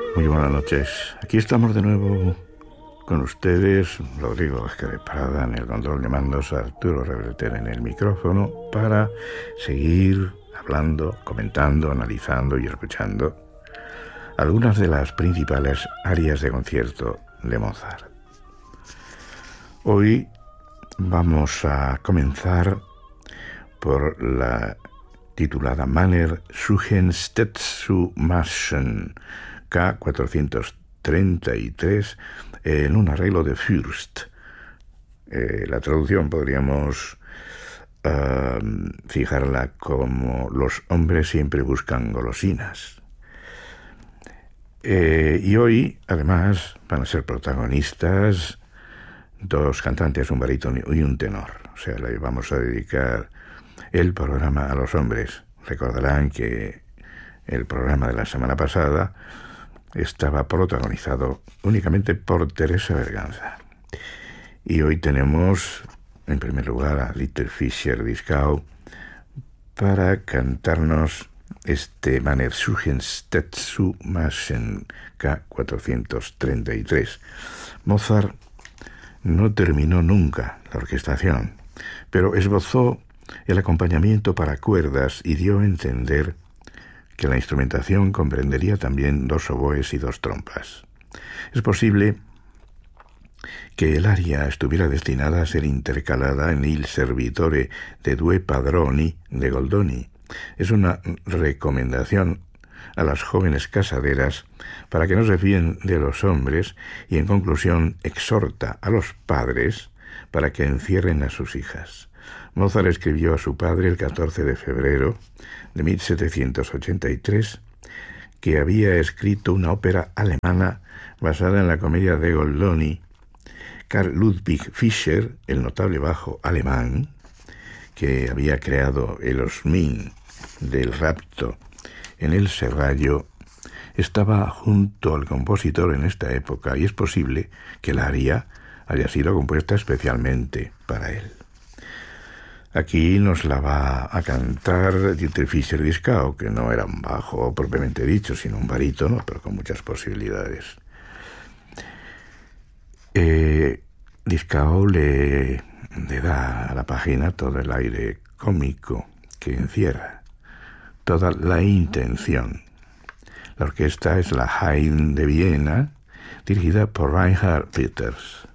Muy buenas noches. Aquí estamos de nuevo con ustedes, Rodrigo Vázquez de Parada en el control de mandos, Arturo Reverter en el micrófono, para seguir hablando, comentando, analizando y escuchando algunas de las principales áreas de concierto de Mozart. Hoy vamos a comenzar por la titulada Manner Suchenstetsu Marschen K433 en un arreglo de Fürst. La traducción podríamos fijarla como los hombres siempre buscan golosinas. Y hoy, además, van a ser protagonistas dos cantantes, un barítono y un tenor. O sea, le vamos a dedicar el programa a los hombres. Recordarán que el programa de la semana pasada estaba protagonizado únicamente por Teresa Berganza. Y hoy tenemos, en primer lugar, a Little Fischer-Dieskau para cantarnos este Manner Suchenstetsu Marschen K433. Mozart no terminó nunca la orquestación, pero esbozó el acompañamiento para cuerdas y dio a entender que la instrumentación comprendería también dos oboes y dos trompas. Es posible que el aria estuviera destinada a ser intercalada en Il Servitore de Due Padroni de Goldoni. Es una recomendación a las jóvenes casaderas para que no se fíen de los hombres y, en conclusión, exhorta a los padres para que encierren a sus hijas. Mozart escribió a su padre el 14 de febrero de 1783 que había escrito una ópera alemana basada en la comedia de Goldoni. Karl Ludwig Fischer, el notable bajo alemán, que había creado el Osmin del rapto en el Serrallo, estaba junto al compositor en esta época y es posible que la aria haya sido compuesta especialmente para él. Aquí nos la va a cantar Little Fischer-Dieskau, que no era un bajo propiamente dicho, sino un barítono, pero con muchas posibilidades. Dieskau le da a la página todo el aire cómico que encierra, toda la intención. La orquesta es la Haydn de Viena, dirigida por Reinhard Peters.